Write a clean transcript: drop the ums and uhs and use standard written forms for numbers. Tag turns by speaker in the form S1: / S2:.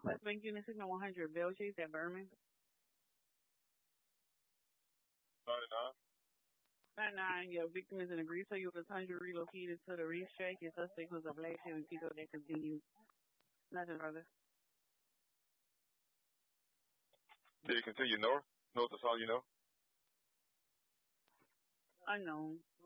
S1: West Bank Unit 69100, Bell Chase at Berman.
S2: 99.
S1: 99, your victim is in a grease you was 100 relocated to the racetrack. Your suspect was a black Chevy Pico that continued. Nothing further.
S2: Did it continue north? North is all you know?
S1: Unknown.